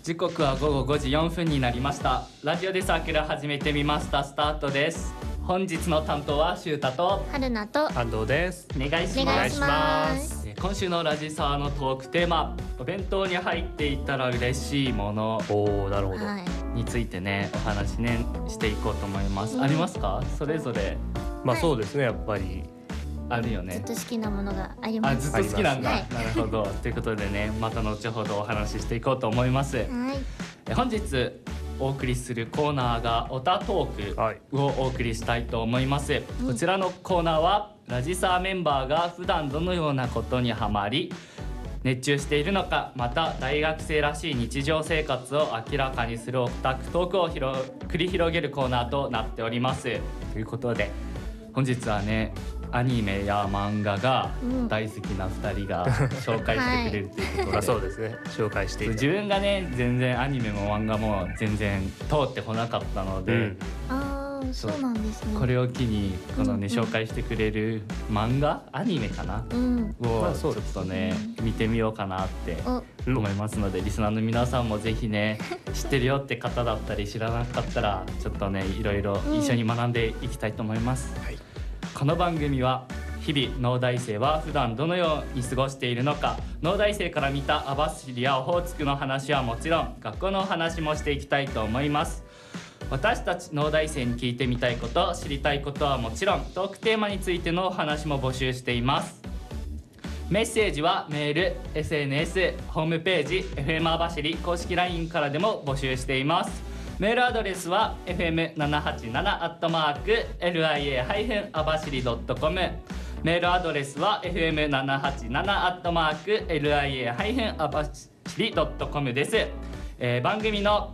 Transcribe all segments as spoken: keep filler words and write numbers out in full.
時刻は午後ごじよんぷんになりました。ラジオでサークル始めてみました。スタートです。本日の担当はシュータと春菜と安藤です。 お願いします。 お願いします。 今週のラジサーのトークテーマ、お弁当に入っていたら嬉しいものおー、なるほど、 はい、 についてねお話ねしていこうと思います、うん、ありますか？それぞれ。 まあそうですね、やっぱりあるよね。 ずっと好きなものがあります。 あ、ずっと好きなんだ、 はい、 なるほどということでね、また後ほどお話ししていこうと思います、 はい、 え本日お送りするコーナーがオタトークをお送りしたいと思います、はい、こちらのコーナーはラジサーメンバーが普段どのようなことにハマり熱中しているのか、また大学生らしい日常生活を明らかにするオタクトークを広繰り広げるコーナーとなっております。ということで本日はね、アニメや漫画が大好きなふたりが紹介してくれるということで、 はい、そうですね、紹介していて自分がね全然アニメも漫画も全然通ってこなかったので、うん、 ああそうなんですね。 これを機にこのね、うんうん、紹介してくれる漫画アニメかな、うん、をちょっとね、うん、見てみようかなって思いますので、リスナーの皆さんもぜひね知ってるよって方だったり知らなかったらちょっとねいろいろ一緒に学んでいきたいと思います、うん、はい。この番組は日々農大生は普段どのように過ごしているのか、農大生から見た網走やオホーツクの話はもちろん学校のお話もしていきたいと思います。私たち農大生に聞いてみたいこと、知りたいことはもちろんトークテーマについてのお話も募集しています。メッセージはメール、エスエヌエス、ホームページ エフエム 網走公式 ライン からでも募集しています。メールアドレスは エフエムななはちなな アットマーク エルアイエー 網走 ドットコム、 メールアドレスは エフエムななはちなな アットマーク エルアイエー 網走 ドットコム です、えー、番組の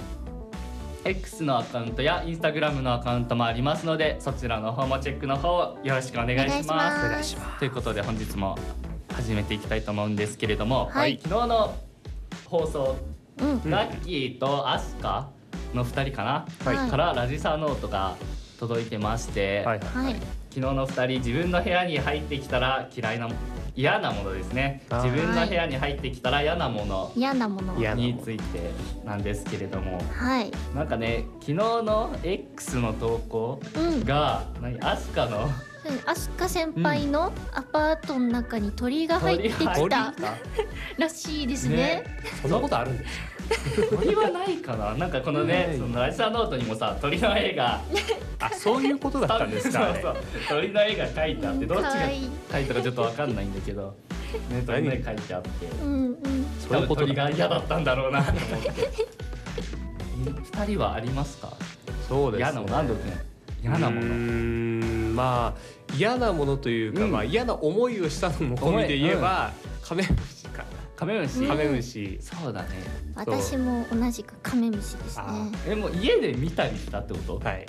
X のアカウントや Instagram のアカウントもありますので、そちらの方もチェックの方をよろしくお願いします。 お願いします。 ということで本日も始めていきたいと思うんですけれども、 はい、 昨日の放送、 うん、 ラッキーとアスカのふたりかな、はい、からラジサーノートが届いてまして、はいはい、昨日のふたり自分の部屋に入ってきたら嫌いな嫌なものですね。自分の部屋に入ってきたら嫌なものについてなんですけれども、 はい、 なんかね昨日の X の投稿が、うん、何アスカのアスカ先輩のアパートの中に鳥が入ってきた、うん、らしいですね。 ね、 そんなことあるんですか？ 鳥はないかな。なんかこのね、そのラジサーノートにもさ鳥の絵があ、そういうことだったんですか？ そうそう、鳥の絵が描いてあって、どっちが描いたかちょっと分かんないんだけど、ね、鳥の絵描いてあって、うんうん、多分鳥が嫌だったんだろうなと思ってふたりはありますか？ そうですね、 嫌なもの、安藤君嫌なもの。うーん、まあ嫌なものというか、うん、まあ、嫌な思いをしたのも込みで言えば、うん、カメムシかな。 カメムシ、 カメムシ、 そうだね。 私も同じくカメムシですね。 え、もう家で見たりしたってこと？ はい。